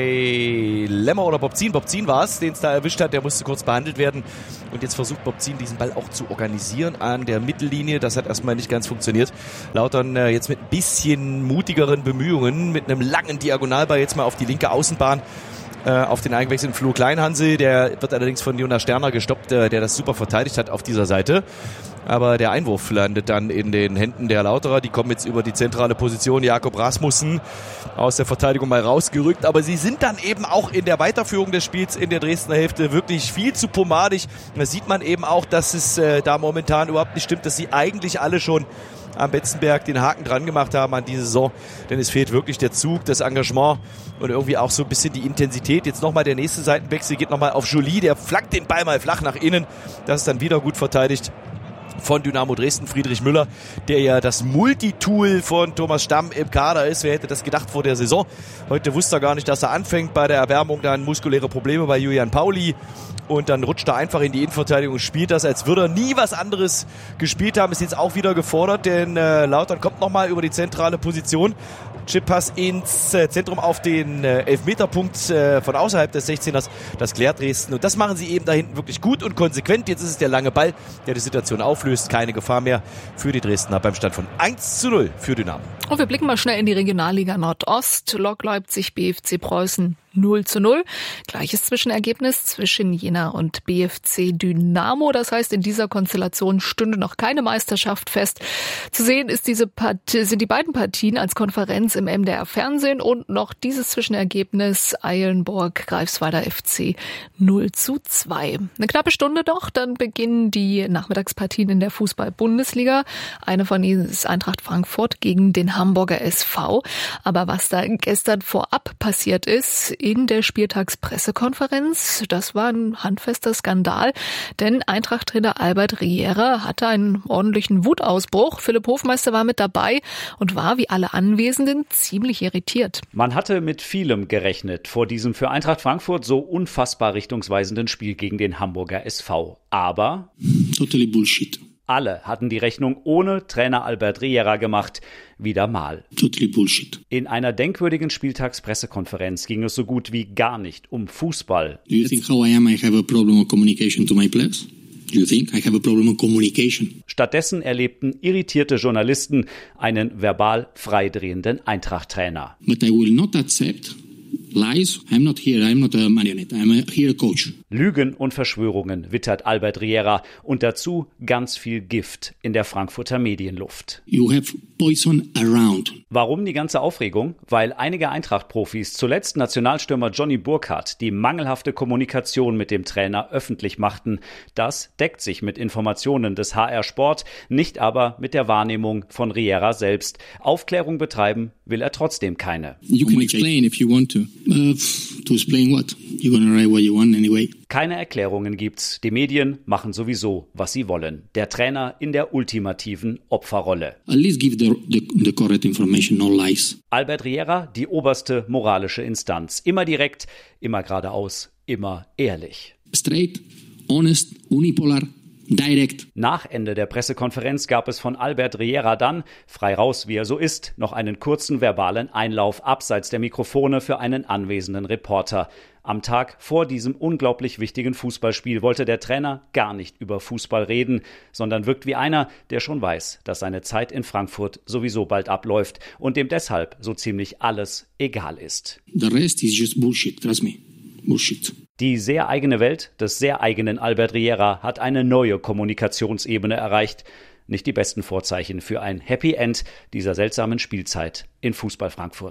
Speaker 11: bei Lemmer oder Bobzin, Bobzin war es, den es da erwischt hat, der musste kurz behandelt werden. Und jetzt versucht Bobzin diesen Ball auch zu organisieren an der Mittellinie. Das hat erstmal nicht ganz funktioniert. Lautern äh, jetzt mit ein bisschen mutigeren Bemühungen, mit einem langen Diagonalball jetzt mal auf die linke Außenbahn. Auf den eingewechselten Flo Kleinhansel, der wird allerdings von Jonas Sterner gestoppt, der das super verteidigt hat auf dieser Seite. Aber der Einwurf landet dann in den Händen der Lauterer. Die kommen jetzt über die zentrale Position. Jakob Rasmussen aus der Verteidigung mal rausgerückt. Aber sie sind dann eben auch in der Weiterführung des Spiels in der Dresdner Hälfte wirklich viel zu pomadig. Da sieht man eben auch, dass es äh, da momentan überhaupt nicht stimmt, dass sie eigentlich alle schon am Betzenberg den Haken dran gemacht haben an die Saison, denn es fehlt wirklich der Zug, das Engagement und irgendwie auch so ein bisschen die Intensität. Jetzt nochmal der nächste Seitenwechsel, geht nochmal auf Joly, der flankt den Ball mal flach nach innen, das ist dann wieder gut verteidigt von Dynamo Dresden, Friedrich Müller, der ja das Multitool von Thomas Stamm im Kader ist. Wer hätte das gedacht vor der Saison? Heute wusste er gar nicht, dass er anfängt. Bei der Erwärmung dann muskuläre Probleme bei Julian Pauli. Und dann rutscht er einfach in die Innenverteidigung und spielt das, als würde er nie was anderes gespielt haben. Ist jetzt auch wieder gefordert, denn äh, Lautern kommt nochmal über die zentrale Position. Chippass ins äh, Zentrum auf den äh, Elfmeterpunkt äh, von außerhalb des sechzehners. Das klärt Dresden. Und das machen sie eben da hinten wirklich gut und konsequent. Jetzt ist es der lange Ball, der die Situation auflöst. Keine Gefahr mehr für die Dresdner beim Stand von eins zu null für Dynamo.
Speaker 1: Und wir blicken mal schnell in die Regionalliga Nordost. Lok Leipzig, B F C Preußen null zu null. Gleiches Zwischenergebnis zwischen Jena und B F C Dynamo. Das heißt, in dieser Konstellation stünde noch keine Meisterschaft fest. Zu sehen ist diese Part- sind die beiden Partien als Konferenz im M D R Fernsehen und noch dieses Zwischenergebnis Eilenburg-Greifswalder F C null zu zwei. Eine knappe Stunde doch, dann beginnen die Nachmittagspartien in der Fußball-Bundesliga. Eine von ihnen ist Eintracht Frankfurt gegen den Hamburger S V. Aber was da gestern vorab passiert ist, in der Spieltagspressekonferenz, das war ein handfester Skandal, denn Eintracht-Trainer Albert Riera hatte einen ordentlichen Wutausbruch. Philipp Hofmeister war mit dabei und war, wie alle Anwesenden, ziemlich irritiert.
Speaker 2: Man hatte mit vielem gerechnet vor diesem für Eintracht Frankfurt so unfassbar richtungsweisenden Spiel gegen den Hamburger S V. Aber
Speaker 6: totally Bullshit.
Speaker 2: Alle hatten die Rechnung ohne Trainer Albert Riera gemacht. Wieder mal.
Speaker 6: Totally Bullshit.
Speaker 2: In einer denkwürdigen Spieltagspressekonferenz ging es so gut wie gar nicht um Fußball.
Speaker 6: Do you think how I am I have a problem of communication to my players? Do you think I have a problem of communication?
Speaker 2: Stattdessen erlebten irritierte Journalisten einen verbal freidrehenden Eintracht-Trainer.
Speaker 6: But I will not accept lies. I'm not here. I'm not a marionette. I'm a, here a coach.
Speaker 2: Lügen und Verschwörungen wittert Albert Riera und dazu ganz viel Gift in der Frankfurter Medienluft.
Speaker 6: You have poison around.
Speaker 2: Warum die ganze Aufregung? Weil einige Eintracht-Profis, zuletzt Nationalstürmer Johnny Burkhardt, die mangelhafte Kommunikation mit dem Trainer öffentlich machten. Das deckt sich mit Informationen des H R Sport, nicht aber mit der Wahrnehmung von Riera selbst. Aufklärung betreiben will er trotzdem keine.
Speaker 6: You can explain if you want to. Uh, to explain what? You're gonna write what you want anyway.
Speaker 2: Keine Erklärungen gibt's. Die Medien machen sowieso, was sie wollen. Der Trainer in der ultimativen Opferrolle.
Speaker 6: At least give the, the, the correct information, no lies.
Speaker 2: Albert Riera, die oberste moralische Instanz. Immer direkt, immer geradeaus, immer ehrlich.
Speaker 6: Straight, honest, unipolar. Direct.
Speaker 2: Nach Ende der Pressekonferenz gab es von Albert Riera dann, frei raus wie er so ist, noch einen kurzen verbalen Einlauf abseits der Mikrofone für einen anwesenden Reporter. Am Tag vor diesem unglaublich wichtigen Fußballspiel wollte der Trainer gar nicht über Fußball reden, sondern wirkt wie einer, der schon weiß, dass seine Zeit in Frankfurt sowieso bald abläuft und dem deshalb so ziemlich alles egal ist.
Speaker 6: The rest is just bullshit, trust me. Bullshit.
Speaker 2: Die sehr eigene Welt des sehr eigenen Albert Riera hat eine neue Kommunikationsebene erreicht. Nicht die besten Vorzeichen für ein Happy End dieser seltsamen Spielzeit in Fußball Frankfurt.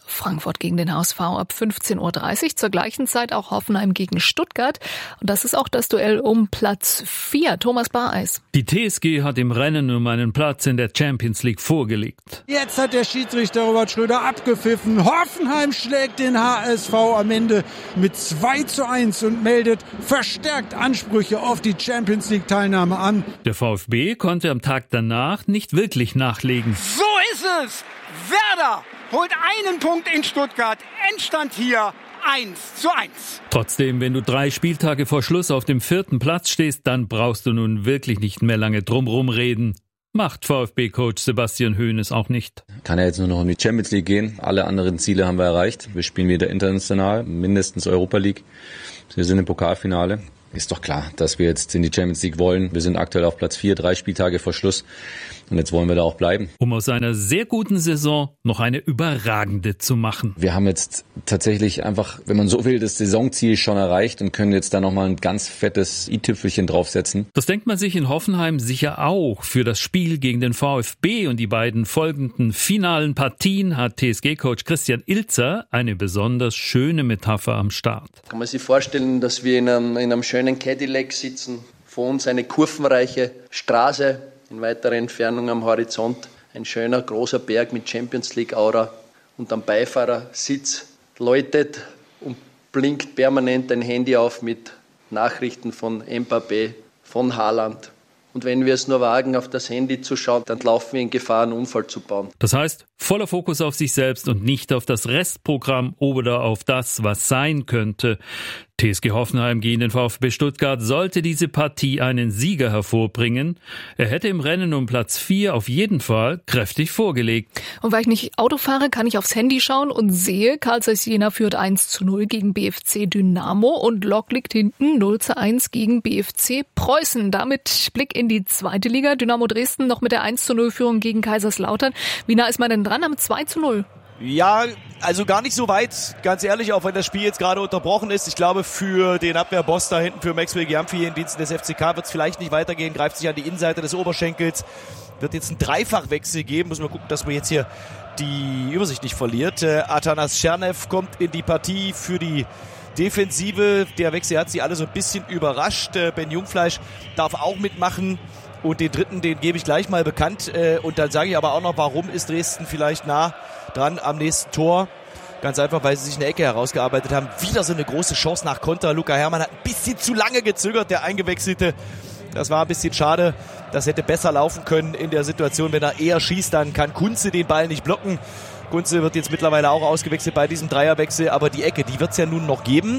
Speaker 1: Frankfurt gegen den H S V ab fünfzehn Uhr dreißig. Zur gleichen Zeit auch Hoffenheim gegen Stuttgart. Und das ist auch das Duell um Platz vier. Thomas Bareis.
Speaker 7: Die T S G hat im Rennen um einen Platz in der Champions League vorgelegt.
Speaker 18: Jetzt hat der Schiedsrichter Robert Schröder abgepfiffen. Hoffenheim schlägt den H S V am Ende mit zwei zu eins und meldet verstärkt Ansprüche auf die Champions League Teilnahme an.
Speaker 7: Der VfB konnte am Tag danach nicht wirklich nachlegen.
Speaker 18: So ist es! Werder holt einen Punkt in Stuttgart. Endstand hier eins zu eins.
Speaker 7: Trotzdem, wenn du drei Spieltage vor Schluss auf dem vierten Platz stehst, dann brauchst du nun wirklich nicht mehr lange drumrum reden. Macht VfB-Coach Sebastian Hoeneß auch nicht.
Speaker 12: Kann ja jetzt nur noch um die Champions League gehen. Alle anderen Ziele haben wir erreicht. Wir spielen wieder international, mindestens Europa League. Wir sind im Pokalfinale. Ist doch klar, dass wir jetzt in die Champions League wollen. Wir sind aktuell auf Platz vier, drei Spieltage vor Schluss. Und jetzt wollen wir da auch bleiben.
Speaker 7: Um aus einer sehr guten Saison noch eine überragende zu machen.
Speaker 12: Wir haben jetzt tatsächlich einfach, wenn man so will, das Saisonziel schon erreicht und können jetzt da nochmal ein ganz fettes i-Tüpfelchen draufsetzen.
Speaker 7: Das denkt man sich in Hoffenheim sicher auch. Für das Spiel gegen den VfB und die beiden folgenden finalen Partien hat T S G-Coach Christian Ilzer eine besonders schöne Metapher am Start.
Speaker 15: Kann man sich vorstellen, dass wir in einem, in einem schönen Cadillac sitzen, vor uns eine kurvenreiche Straße, in weiterer Entfernung am Horizont ein schöner großer Berg mit Champions League Aura und am Beifahrersitz läutet und blinkt permanent ein Handy auf mit Nachrichten von Mbappé, von Haaland. Und wenn wir es nur wagen, auf das Handy zu schauen, dann laufen wir in Gefahr, einen Unfall zu bauen.
Speaker 7: Das heißt, voller Fokus auf sich selbst und nicht auf das Restprogramm oder auf das, was sein könnte. T S G Hoffenheim gegen den VfB Stuttgart sollte diese Partie einen Sieger hervorbringen. Er hätte im Rennen um Platz vier auf jeden Fall kräftig vorgelegt.
Speaker 1: Und weil ich nicht Auto fahre, kann ich aufs Handy schauen und sehe, Carl Zeiss Jena führt eins zu null gegen B F C Dynamo und Lok liegt hinten null zu eins gegen B F C Preußen. Damit Blick in die zweite Liga. Dynamo Dresden noch mit der eins zu null Führung gegen Kaiserslautern. Wie nah ist man denn dran am zwei zu null?
Speaker 11: Ja, also gar nicht so weit, ganz ehrlich, auch wenn das Spiel jetzt gerade unterbrochen ist. Ich glaube, für den Abwehrboss da hinten, für Maxwell Gyamfi in Diensten des F C K wird es vielleicht nicht weitergehen, greift sich an die Innenseite des Oberschenkels, wird jetzt einen Dreifachwechsel geben, müssen wir gucken, dass wir jetzt hier die Übersicht nicht verliert. Äh, Atanas Tschernev kommt in die Partie für die Defensive, der Wechsel hat sie alle so ein bisschen überrascht. Äh, Ben Jungfleisch darf auch mitmachen. Und den dritten, den gebe ich gleich mal bekannt. Und dann sage ich aber auch noch, warum ist Dresden vielleicht nah dran am nächsten Tor. Ganz einfach, weil sie sich eine Ecke herausgearbeitet haben. Wieder so eine große Chance nach Konter. Luca Herrmann hat ein bisschen zu lange gezögert, der Eingewechselte. Das war ein bisschen schade. Das hätte besser laufen können in der Situation. Wenn er eher schießt, dann kann Kunze den Ball nicht blocken. Kunze wird jetzt mittlerweile auch ausgewechselt bei diesem Dreierwechsel. Aber die Ecke, die wird es ja nun noch geben.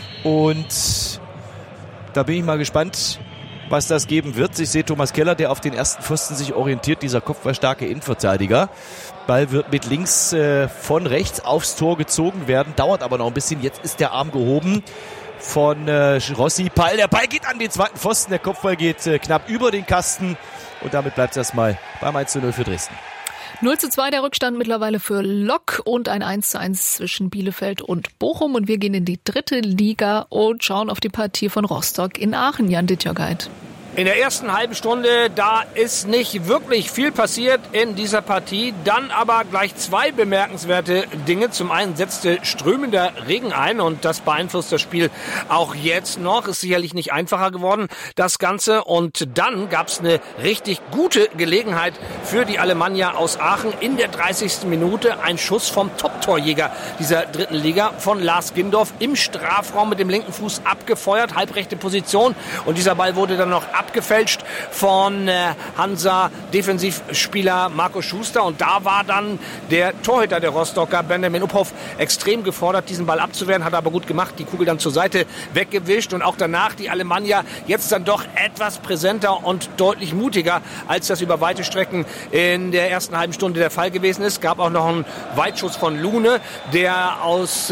Speaker 11: Und da bin ich mal gespannt, was das geben wird. Ich sehe Thomas Keller, der auf den ersten Pfosten sich orientiert, dieser kopfballstarke Innenverteidiger. Ball wird mit links äh, von rechts aufs Tor gezogen werden, dauert aber noch ein bisschen. Jetzt ist der Arm gehoben von äh, Rossi. Ball, der Ball geht an den zweiten Pfosten, der Kopfball geht äh, knapp über den Kasten und damit bleibt es erstmal beim eins zu null für Dresden.
Speaker 1: null zu zwei der Rückstand mittlerweile für Lok und ein eins zu eins zwischen Bielefeld und Bochum. Und wir gehen in die dritte Liga und schauen auf die Partie von Rostock in Aachen. Jan Dittjörgeit.
Speaker 24: In der ersten halben Stunde, da ist nicht wirklich viel passiert in dieser Partie. Dann aber gleich zwei bemerkenswerte Dinge. Zum einen setzte strömender Regen ein und das beeinflusst das Spiel auch jetzt noch. Ist sicherlich nicht einfacher geworden, das Ganze. Und dann gab es eine richtig gute Gelegenheit für die Alemannia aus Aachen. In der dreißigsten Minute ein Schuss vom Top-Torjäger dieser dritten Liga von Lars Gindorf im Strafraum mit dem linken Fuß abgefeuert. Halbrechte Position. Und dieser Ball wurde dann noch abgefälscht von äh, Hansa-Defensivspieler Marco Schuster. Und da war dann der Torhüter der Rostocker, Benjamin Uphoff, extrem gefordert, diesen Ball abzuwehren. Hat er aber gut gemacht, die Kugel dann zur Seite weggewischt. Und auch danach die Alemannia jetzt dann doch etwas präsenter und deutlich mutiger, als das über weite Strecken in der ersten halben Stunde der Fall gewesen ist. Gab auch noch einen Weitschuss von Lune, der aus äh,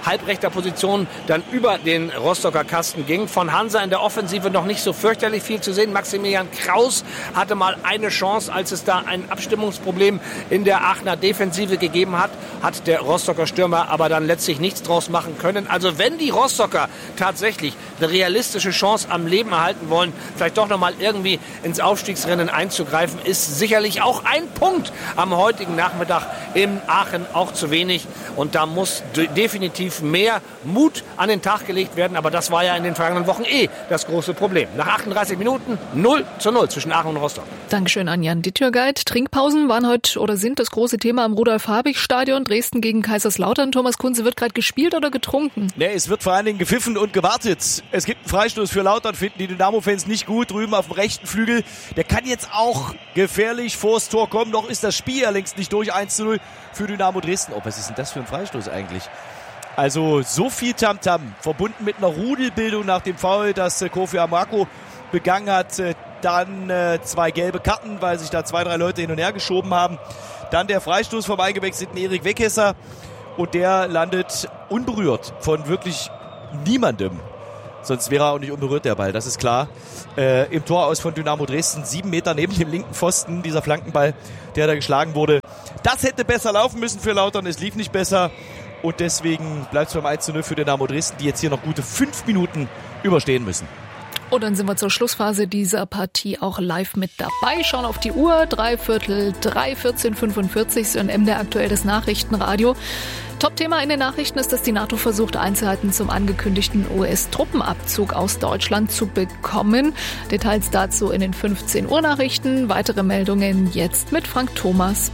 Speaker 24: halbrechter Position dann über den Rostocker Kasten ging. Von Hansa in der Offensive noch nicht so fürchterlich viel zu sehen. Maximilian Kraus hatte mal eine Chance, als es da ein Abstimmungsproblem in der Aachener Defensive gegeben hat, hat der Rostocker Stürmer aber dann letztlich nichts draus machen können. Also wenn die Rostocker tatsächlich eine realistische Chance am Leben erhalten wollen, vielleicht doch nochmal irgendwie ins Aufstiegsrennen einzugreifen, ist sicherlich auch ein Punkt am heutigen Nachmittag in Aachen auch zu wenig. Und da muss de- definitiv mehr Mut an den Tag gelegt werden. Aber das war ja in den vergangenen Wochen eh das große Problem. Nach achtunddreißig Minuten null zu null zwischen Aachen und Rostock.
Speaker 1: Dankeschön an Jan Dittjörgeit. Trinkpausen waren heute oder sind das große Thema am Rudolf-Habich-Stadion. Dresden gegen Kaiserslautern. Thomas Kunze, wird gerade gespielt oder getrunken?
Speaker 11: Nee, es wird vor allen Dingen gepfiffen und gewartet. Es gibt einen Freistoß für Lautern, finden die Dynamo-Fans nicht gut. Drüben auf dem rechten Flügel. Der kann jetzt auch gefährlich vors Tor kommen. Noch ist das Spiel ja längst nicht durch. eins zu null für Dynamo Dresden. Oh, was ist denn das für ein Freistoß eigentlich? Also so viel Tamtam, verbunden mit einer Rudelbildung nach dem Foul, das äh, Kofi Amako begangen hat. Äh, dann äh, zwei gelbe Karten, weil sich da zwei, drei Leute hin und her geschoben haben. Dann der Freistoß vom eingewechselten Erik Weghesser. Und der landet unberührt von wirklich niemandem. Sonst wäre er auch nicht unberührt, der Ball, das ist klar. Äh, Im Tor aus von Dynamo Dresden, sieben Meter neben dem linken Pfosten, dieser Flankenball, der da geschlagen wurde. Das hätte besser laufen müssen für Lautern, es lief nicht besser. Und deswegen bleibt es beim eins zu null für Dynamo Dresden, die jetzt hier noch gute fünf Minuten überstehen müssen.
Speaker 1: Und dann sind wir zur Schlussphase dieser Partie auch live mit dabei. Schauen auf die Uhr, drei Viertel, drei, vierzehn fünfundvierzig, so ein M D R aktuell das Nachrichtenradio. Top-Thema in den Nachrichten ist, dass die NATO versucht, Einzelheiten zum angekündigten U S-Truppenabzug aus Deutschland zu bekommen. Details dazu in den fünfzehn Uhr Nachrichten. Weitere Meldungen jetzt mit Frank Thomas.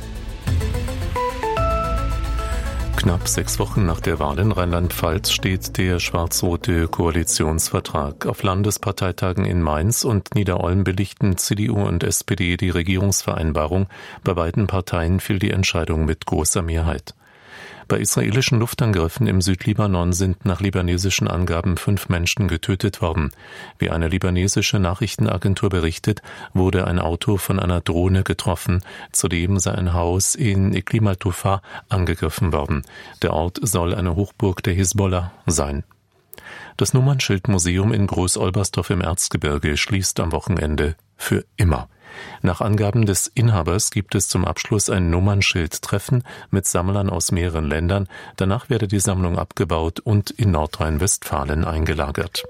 Speaker 8: Knapp sechs Wochen nach der Wahl in Rheinland-Pfalz steht der schwarz-rote Koalitionsvertrag. Auf Landesparteitagen in Mainz und Niederolm billigten C D U und S P D die Regierungsvereinbarung. Bei beiden Parteien fiel die Entscheidung mit großer Mehrheit. Bei israelischen Luftangriffen im Südlibanon sind nach libanesischen Angaben fünf Menschen getötet worden. Wie eine libanesische Nachrichtenagentur berichtet, wurde ein Auto von einer Drohne getroffen. Zudem sei ein Haus in Iklimat Tufa angegriffen worden. Der Ort soll eine Hochburg der Hisbollah sein. Das Nummernschildmuseum in Groß-Olbersdorf im Erzgebirge schließt am Wochenende für immer. Nach Angaben des Inhabers gibt es zum Abschluss ein Nummernschildtreffen mit Sammlern aus mehreren Ländern. Danach werde die Sammlung abgebaut und in Nordrhein-Westfalen eingelagert.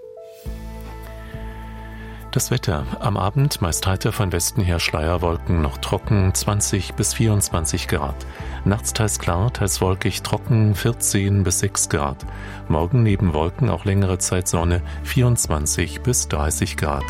Speaker 8: Das Wetter. Am Abend meist heiter, von Westen her Schleierwolken, noch trocken, zwanzig bis vierundzwanzig Grad. Nachts teils klar, teils wolkig, trocken, vierzehn bis sechs Grad. Morgen neben Wolken auch längere Zeit Sonne, vierundzwanzig bis dreißig Grad.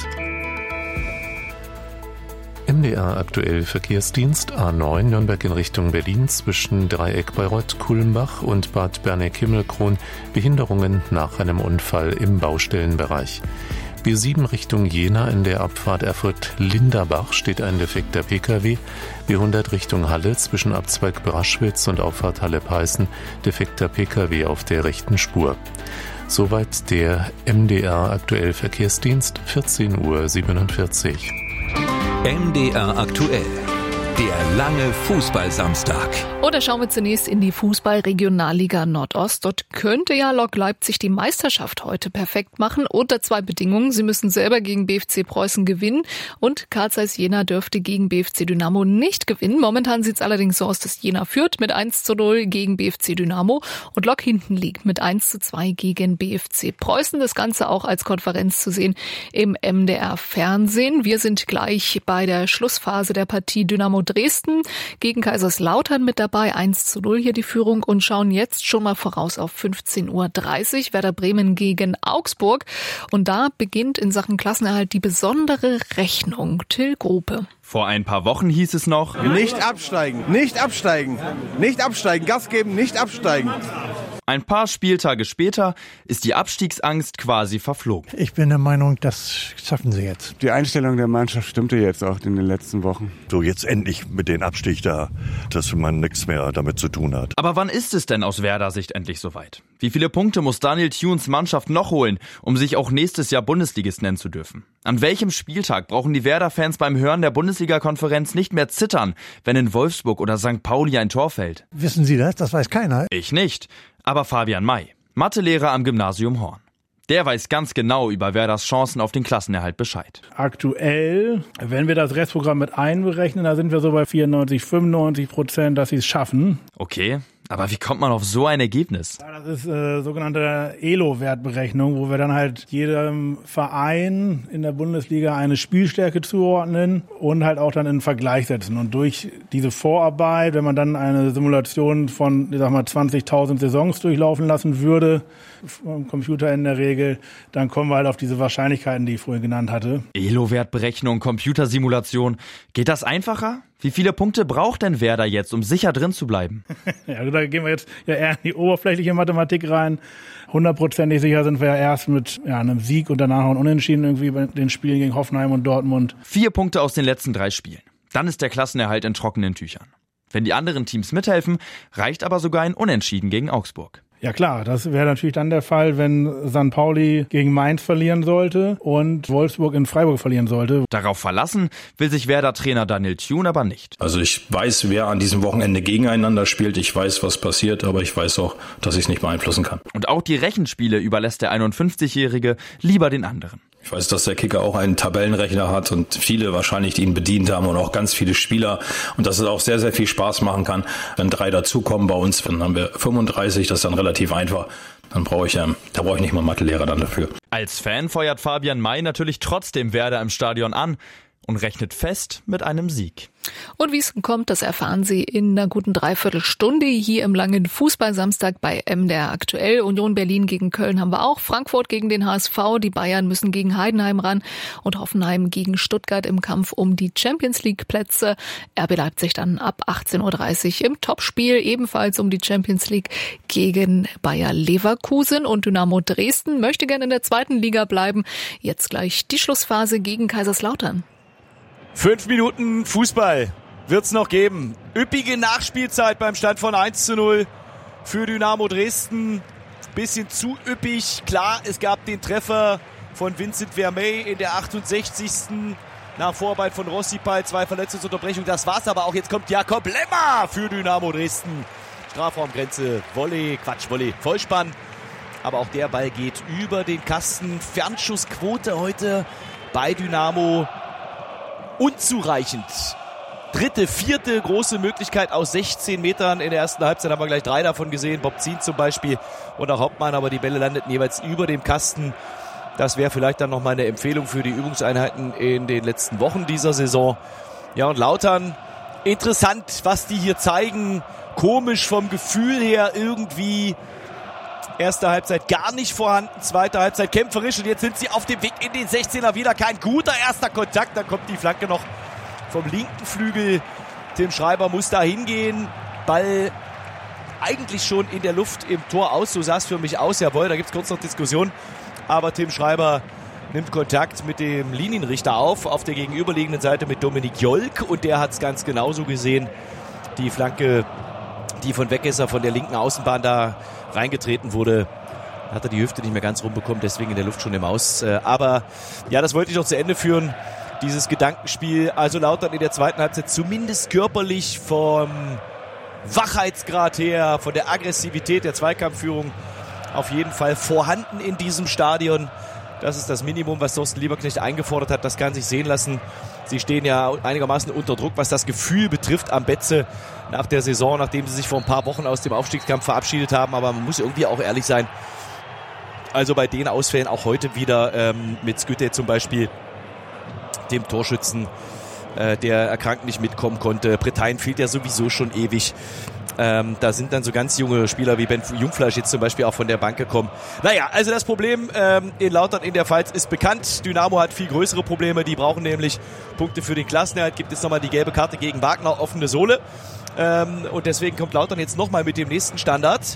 Speaker 8: M D R aktuell Verkehrsdienst A neun Nürnberg in Richtung Berlin zwischen Dreieck Bayreuth, Kulmbach und Bad Berneck-Himmelkron. Behinderungen nach einem Unfall im Baustellenbereich. B sieben Richtung Jena in der Abfahrt Erfurt-Linderbach steht ein defekter Pkw. B hundert Richtung Halle zwischen Abzweig Braschwitz und Auffahrt Halle-Peißen defekter Pkw auf der rechten Spur. Soweit der M D R aktuell Verkehrsdienst, vierzehn Uhr siebenundvierzig.
Speaker 9: M D R aktuell. Der lange Fußballsamstag.
Speaker 1: Oder schauen wir zunächst in die Fußball-Regionalliga Nordost. Dort könnte ja Lok Leipzig die Meisterschaft heute perfekt machen. Unter zwei Bedingungen. Sie müssen selber gegen B F C Preußen gewinnen. Und Carl Zeiss Jena dürfte gegen B F C Dynamo nicht gewinnen. Momentan sieht es allerdings so aus, dass Jena führt mit eins zu null gegen B F C Dynamo. Und Lok hinten liegt mit eins zu zwei gegen B F C Preußen. Das Ganze auch als Konferenz zu sehen im M D R-Fernsehen. Wir sind gleich bei der Schlussphase der Partie Dynamo Dresden gegen Kaiserslautern mit dabei, eins zu null hier die Führung und schauen jetzt schon mal voraus auf fünfzehn Uhr dreißig, Werder Bremen gegen Augsburg und da beginnt in Sachen Klassenerhalt die besondere Rechnung. Till Gruppe.
Speaker 14: Vor ein paar Wochen hieß es noch:
Speaker 16: Nicht absteigen, nicht absteigen, nicht absteigen, Gas geben, nicht absteigen.
Speaker 14: Ein paar Spieltage später ist die Abstiegsangst quasi verflogen.
Speaker 17: Ich bin der Meinung, das schaffen sie jetzt.
Speaker 19: Die Einstellung der Mannschaft stimmte jetzt auch in den letzten Wochen.
Speaker 25: So jetzt endlich mit dem Abstieg da, dass man nichts mehr damit zu tun hat.
Speaker 14: Aber wann ist es denn aus Werder-Sicht endlich soweit? Wie viele Punkte muss Daniel Thunes Mannschaft noch holen, um sich auch nächstes Jahr Bundesligist nennen zu dürfen? An welchem Spieltag brauchen die Werder-Fans beim Hören der Bundesliga-Konferenz nicht mehr zittern, wenn in Wolfsburg oder Sankt Pauli ein Tor fällt?
Speaker 17: Wissen Sie das? Das weiß keiner.
Speaker 14: Ich nicht. Aber Fabian May. Mathelehrer am Gymnasium Horn. Der weiß ganz genau über Werders Chancen auf den Klassenerhalt Bescheid.
Speaker 10: Aktuell, wenn wir das Restprogramm mit einberechnen, da sind wir so bei vierundneunzig, fünfundneunzig Prozent, dass sie es schaffen.
Speaker 14: Okay, aber wie kommt man auf so ein Ergebnis?
Speaker 10: Ja, das ist äh, sogenannte E L O-Wertberechnung, wo wir dann halt jedem Verein in der Bundesliga eine Spielstärke zuordnen und halt auch dann in Vergleich setzen. Und durch diese Vorarbeit, wenn man dann eine Simulation von, ich sag mal, zwanzigtausend Saisons durchlaufen lassen würde, vom Computer in der Regel, dann kommen wir halt auf diese Wahrscheinlichkeiten, die ich vorhin genannt hatte.
Speaker 14: E L O-Wertberechnung, Computersimulation. Geht das einfacher? Wie viele Punkte braucht denn Werder jetzt, um sicher drin zu bleiben?
Speaker 10: Ja, da gehen wir jetzt ja eher in die oberflächliche Mathematik rein. Hundertprozentig sicher sind wir ja erst mit ja, einem Sieg und danach ein Unentschieden irgendwie bei den Spielen gegen Hoffenheim und Dortmund.
Speaker 14: Vier Punkte aus den letzten drei Spielen. Dann ist der Klassenerhalt in trockenen Tüchern. Wenn die anderen Teams mithelfen, reicht aber sogar ein Unentschieden gegen Augsburg.
Speaker 10: Ja klar, das wäre natürlich dann der Fall, wenn Sankt Pauli gegen Mainz verlieren sollte und Wolfsburg in Freiburg verlieren sollte.
Speaker 14: Darauf verlassen will sich Werder-Trainer Daniel Thune aber nicht.
Speaker 13: Also ich weiß, wer an diesem Wochenende gegeneinander spielt. Ich weiß, was passiert, aber ich weiß auch, dass ich es nicht beeinflussen kann.
Speaker 14: Und auch die Rechenspiele überlässt der einundfünfzigjährige lieber den anderen.
Speaker 13: Ich weiß, dass der Kicker auch einen Tabellenrechner hat und viele wahrscheinlich, die ihn bedient haben und auch ganz viele Spieler und dass es auch sehr, sehr viel Spaß machen kann. Wenn drei dazukommen bei uns, dann haben wir fünfunddreißig, das ist dann relativ einfach. Dann brauche ich, ähm, da brauche ich nicht mal Mathelehrer dann dafür.
Speaker 14: Als Fan feuert Fabian May natürlich trotzdem Werder im Stadion an und rechnet fest mit einem Sieg.
Speaker 1: Und wie es kommt, das erfahren Sie in einer guten Dreiviertelstunde hier im langen Fußballsamstag bei M D R aktuell. Union Berlin gegen Köln haben wir auch, Frankfurt gegen den H S V, die Bayern müssen gegen Heidenheim ran und Hoffenheim gegen Stuttgart im Kampf um die Champions League Plätze. R B Leipzig dann ab achtzehn Uhr dreißig im Topspiel, ebenfalls um die Champions League gegen Bayer Leverkusen, und Dynamo Dresden möchte gerne in der zweiten Liga bleiben. Jetzt gleich die Schlussphase gegen Kaiserslautern.
Speaker 11: Fünf Minuten Fußball wird's noch geben. Üppige Nachspielzeit beim Stand von eins zu null für Dynamo Dresden. Bisschen zu üppig. Klar, es gab den Treffer von Vincent Vermey in der achtundsechzigsten nach Vorarbeit von Rossipal, zwei Verletzungsunterbrechungen. Das war's aber auch. Jetzt kommt Jakob Lemmer für Dynamo Dresden. Strafraumgrenze, Volley, Quatsch, Volley, Vollspann. Aber auch der Ball geht über den Kasten. Fernschussquote heute bei Dynamo unzureichend. Dritte, vierte große Möglichkeit aus sechzehn Metern. In der ersten Halbzeit haben wir gleich drei davon gesehen. Bob Zien zum Beispiel und auch Hauptmann, aber die Bälle landeten jeweils über dem Kasten. Das wäre vielleicht dann nochmal eine Empfehlung für die Übungseinheiten in den letzten Wochen dieser Saison. Ja, und Lautern, interessant, was die hier zeigen. Komisch vom Gefühl her irgendwie. Erste Halbzeit gar nicht vorhanden, zweite Halbzeit kämpferisch und jetzt sind sie auf dem Weg in den sechzehner. Wieder kein guter erster Kontakt, dann kommt die Flanke noch vom linken Flügel. Tim Schreiber muss da hingehen, Ball eigentlich schon in der Luft im Tor aus, so sah es für mich aus, jawohl, da gibt es kurz noch Diskussion, aber Tim Schreiber nimmt Kontakt mit dem Linienrichter auf, auf der gegenüberliegenden Seite mit Dominik Jolk, und der hat es ganz genauso gesehen. Die Flanke, die von Weggesser von der linken Außenbahn da reingetreten wurde, hat er die Hüfte nicht mehr ganz rumbekommen, deswegen in der Luft schon im Aus. Aber ja, das wollte ich noch zu Ende führen, dieses Gedankenspiel. Also Lautern in der zweiten Halbzeit zumindest körperlich vom Wachheitsgrad her, von der Aggressivität der Zweikampfführung auf jeden Fall vorhanden in diesem Stadion. Das ist das Minimum, was Thorsten Lieberknecht eingefordert hat. Das kann sich sehen lassen. Sie stehen ja einigermaßen unter Druck, was das Gefühl betrifft am Betze nach der Saison, nachdem sie sich vor ein paar Wochen aus dem Aufstiegskampf verabschiedet haben. Aber man muss irgendwie auch ehrlich sein. Also bei den Ausfällen auch heute wieder ähm, mit Skytte zum Beispiel, dem Torschützen, äh, der erkrankt nicht mitkommen konnte. Bretein fehlt ja sowieso schon ewig. Ähm, da sind dann so ganz junge Spieler wie Ben Jungfleisch jetzt zum Beispiel auch von der Bank gekommen. Naja, also das Problem ähm, in Lautern in der Pfalz ist bekannt. Dynamo hat viel größere Probleme. Die brauchen nämlich Punkte für den Klassenerhalt. Gibt es nochmal die gelbe Karte gegen Wagner, offene Sohle. Ähm, und deswegen kommt Lautern jetzt nochmal mit dem nächsten Standard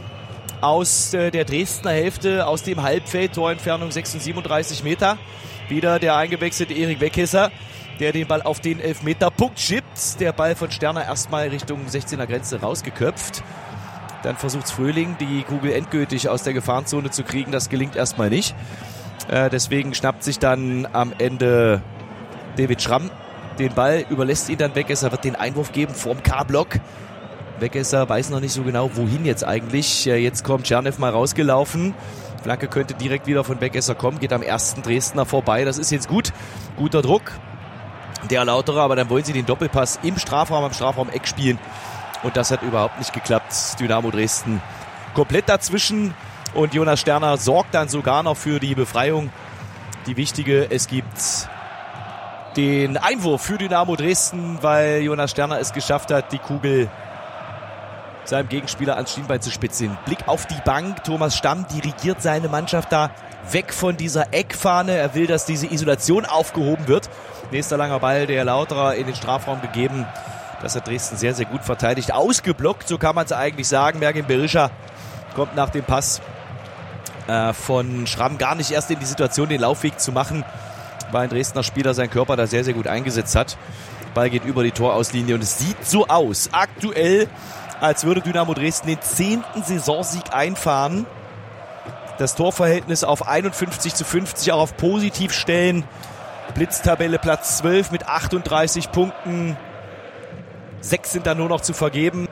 Speaker 11: aus äh, der Dresdner Hälfte, aus dem Halbfeld, Torentfernung sechsundsiebenunddreißig Meter. Wieder der eingewechselte Erik Weggesser, der den Ball auf den Elfmeterpunkt schippt. Der Ball von Sterner erstmal Richtung sechzehner Grenze rausgeköpft. Dann versucht Fröhling, die Kugel endgültig aus der Gefahrenzone zu kriegen. Das gelingt erstmal nicht. Äh, deswegen schnappt sich dann am Ende David Schramm den Ball, überlässt ihn dann weg. Er wird den Einwurf geben vorm K-Block.
Speaker 4: Wegesser weiß noch nicht so genau, wohin jetzt eigentlich. Jetzt kommt Czernev mal rausgelaufen. Flanke könnte direkt wieder von Wegesser kommen, geht am ersten Dresdner vorbei. Das ist jetzt gut. Guter Druck. Der Lauterer, aber dann wollen sie den Doppelpass im Strafraum, am Strafraum-Eck spielen. Und das hat überhaupt nicht geklappt. Dynamo Dresden komplett dazwischen. Und Jonas Sterner sorgt dann sogar noch für die Befreiung. Die wichtige, es gibt den Einwurf für Dynamo Dresden, weil Jonas Sterner es geschafft hat, die Kugel seinem Gegenspieler ans Schienbein zu spitzen. Blick auf die Bank. Thomas Stamm dirigiert seine Mannschaft da weg von dieser Eckfahne. Er will, dass diese Isolation aufgehoben wird. Nächster langer Ball der Lauterer in den Strafraum gegeben. Das hat Dresden sehr, sehr gut verteidigt. Ausgeblockt, so kann man es eigentlich sagen. Mergin Berisha kommt nach dem Pass äh, von Schramm gar nicht erst in die Situation, den Laufweg zu machen, weil ein Dresdner Spieler seinen Körper da sehr, sehr gut eingesetzt hat. Ball geht über die Torauslinie und es sieht so aus, aktuell, als würde Dynamo Dresden den zehnten Saisonsieg einfahren. Das Torverhältnis auf einundfünfzig zu fünfzig auch auf positiv stellen. Blitztabelle Platz zwölf mit achtunddreißig Punkten. Sechs sind dann nur noch zu vergeben.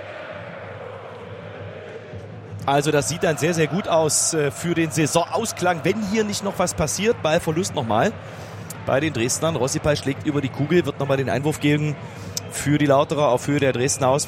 Speaker 4: Also das sieht dann sehr, sehr gut aus für den Saisonausklang, wenn hier nicht noch was passiert. Ballverlust nochmal bei den Dresdnern. Rossipal schlägt über die Kugel, wird nochmal den Einwurf geben für die Lauterer auf Höhe der Dresdner Auswärts.